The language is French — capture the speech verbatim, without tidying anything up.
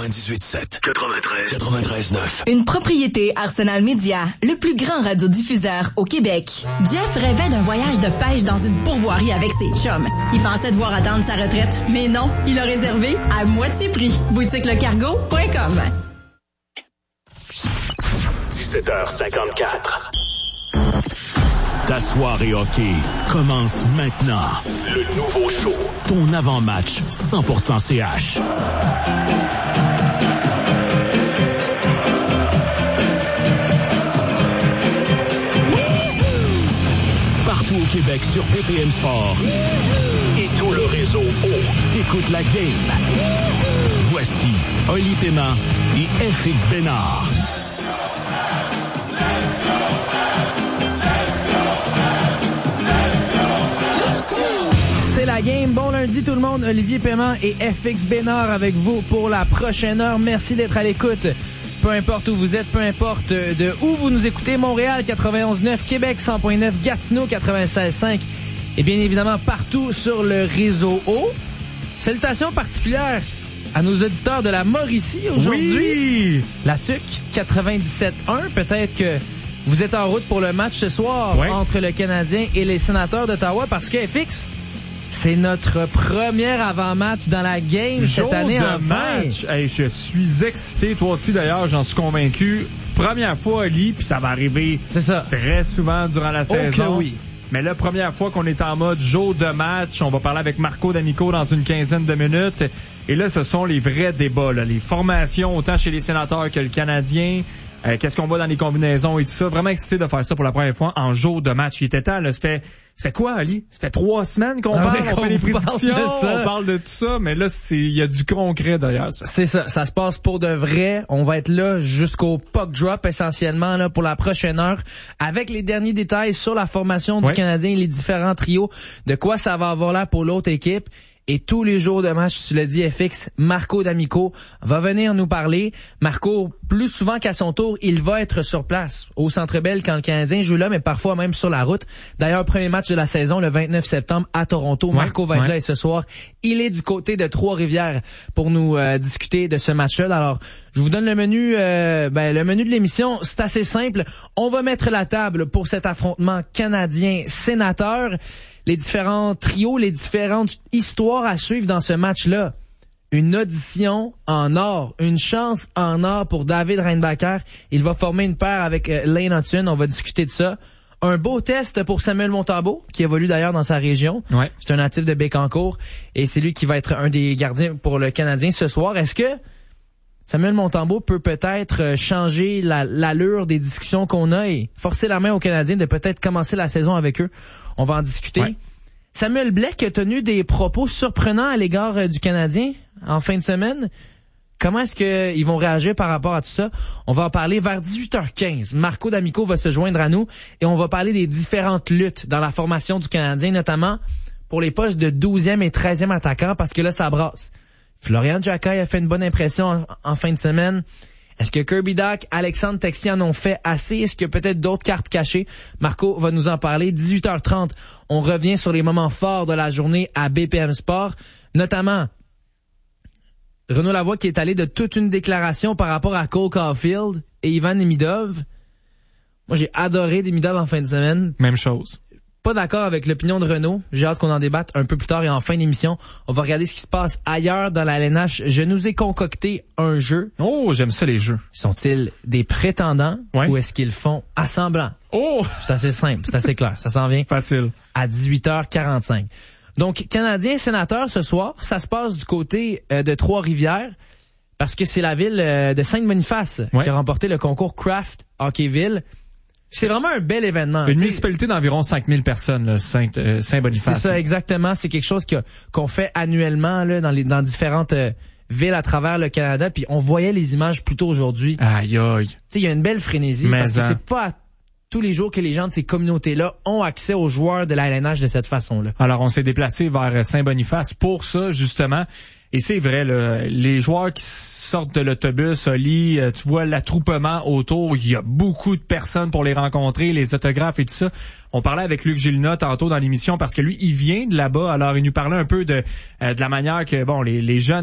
quatre-vingt-dix-huit sept, quatre-vingt-treize, quatre-vingt-treize neuf. Une propriété Arsenal Média, le plus grand radiodiffuseur au Québec. Jeff rêvait d'un voyage de pêche dans une pourvoirie avec ses chums. Il pensait devoir attendre sa retraite, mais non, il a réservé à moitié prix. boutique le cargo point com. dix-sept heures cinquante-quatre. Ta soirée hockey commence maintenant. Le nouveau show. Ton avant-match cent pour cent C H. Partout au Québec sur B P M Sport. Et tout le réseau O. T'écoutes la game. Voici Oli Paiement et F X Bénard. C'est la game. Bon lundi tout le monde. Olivier Paiement et F X Bénard avec vous pour la prochaine heure. Merci d'être à l'écoute. Peu importe où vous êtes, peu importe de où vous nous écoutez. Montréal quatre-vingt-onze neuf, Québec cent point neuf, Gatineau quatre-vingt-seize cinq et bien évidemment partout sur le réseau O. Salutations particulières à nos auditeurs de la Mauricie aujourd'hui. Oui! La Tuque quatre-vingt-dix-sept un. Peut-être que vous êtes en route pour le match ce soir ouais. entre le Canadien et les Sénateurs d'Ottawa parce que F X, c'est notre premier avant-match dans la game Jour cette année de enfin. match. Hey, je suis excité, toi aussi d'ailleurs, j'en suis convaincu. Première fois, Ali, puis ça va arriver c'est ça. très souvent durant la oh saison. Oui. Mais la première fois qu'on est en mode jour de match, on va parler avec Marco D'Amico dans une quinzaine de minutes. Et là, ce sont les vrais débats, là. Les formations, autant chez les Sénateurs que le Canadien. Euh, qu'est-ce qu'on voit dans les combinaisons et tout ça. Vraiment excité de faire ça pour la première fois en jour de match. Il était temps, là. Ça fait, ça fait quoi, Ali? Ça fait trois semaines qu'on ah parle, on fait des prédictions, on parle de tout ça, mais là, c'est, il y a du concret derrière ça. C'est ça. Ça se passe pour de vrai. On va être là jusqu'au puck drop, essentiellement, là, pour la prochaine heure, avec les derniers détails sur la formation du ouais. Canadien, les différents trios, de quoi ça va avoir l'air pour l'autre équipe. Et tous les jours de match, tu l'as dit, F X, Marco D'Amico va venir nous parler. Marco, plus souvent qu'à son tour, il va être sur place au Centre Bell quand le Canadien joue là, mais parfois même sur la route. D'ailleurs, premier match de la saison, le vingt-neuf septembre à Toronto. Ouais, Marco va être ouais. là et ce soir, il est du côté de Trois-Rivières pour nous euh, discuter de ce match-là. Alors, je vous donne le menu, euh, ben, le menu de l'émission. C'est assez simple. On va mettre la table pour cet affrontement canadien-sénateur. Les différents trios, les différentes histoires à suivre dans ce match-là. Une audition en or, une chance en or pour David Reinbacher. Il va former une paire avec euh, Lane Hudson. On va discuter de ça. Un beau test pour Samuel Montembeault, qui évolue d'ailleurs dans sa région. Ouais. C'est un natif de Bécancour et c'est lui qui va être un des gardiens pour le Canadien ce soir. Est-ce que Samuel Montembeault peut peut-être changer la, l'allure des discussions qu'on a et forcer la main aux Canadiens de peut-être commencer la saison avec eux? On va en discuter. Ouais. Samuel Blais qui a tenu des propos surprenants à l'égard euh, du Canadien en fin de semaine. Comment est-ce qu'ils vont réagir par rapport à tout ça? On va en parler vers dix-huit heures quinze. Marco D'Amico va se joindre à nous et on va parler des différentes luttes dans la formation du Canadien, notamment pour les postes de douzième et treizième attaquants parce que là, ça brasse. Florian Giaccai a fait une bonne impression en, en fin de semaine. Est-ce que Kirby Dach, Alexandre Texier en ont fait assez? Est-ce qu'il y a peut-être d'autres cartes cachées? Marco va nous en parler. dix-huit heures trente, on revient sur les moments forts de la journée à B P M Sport, notamment Renaud Lavoie qui est allé de toute une déclaration par rapport à Cole Caulfield et Ivan Demidov. Moi, j'ai adoré Demidov en fin de semaine. Même chose. Pas d'accord avec l'opinion de Renaud. J'ai hâte qu'on en débatte un peu plus tard et en fin d'émission. On va regarder ce qui se passe ailleurs dans la L N H. Je nous ai concocté un jeu. Oh, j'aime ça les jeux. Sont-ils des prétendants ouais. ou est-ce qu'ils font assemblant? Oh! C'est assez simple, c'est assez clair. Ça s'en vient. Facile. À dix-huit heures quarante-cinq. Donc, Canadien sénateur ce soir, ça se passe du côté euh, de Trois-Rivières parce que c'est la ville euh, de Saint-Boniface ouais. qui a remporté le concours Craft Hockeyville. C'est vraiment un bel événement. Une municipalité d'environ cinq mille personnes, là, Saint, euh, Saint-Boniface. C'est ça, exactement. C'est quelque chose que, qu'on fait annuellement là, dans, les, dans différentes euh, villes à travers le Canada. Puis on voyait les images plus tôt aujourd'hui. Aïe, aïe. Tu sais, il y a une belle frénésie Mais parce en... que c'est pas à tous les jours que les gens de ces communautés-là ont accès aux joueurs de la L N H de cette façon-là. Alors, on s'est déplacé vers Saint-Boniface pour ça, justement. Et c'est vrai, là, les joueurs qui sortent de l'autobus, Oli, tu vois l'attroupement autour, il y a beaucoup de personnes pour les rencontrer, les autographes et tout ça. On parlait avec Luc Gélina tantôt dans l'émission parce que lui, il vient de là-bas, alors il nous parlait un peu de, euh, de la manière que, bon, les, les jeunes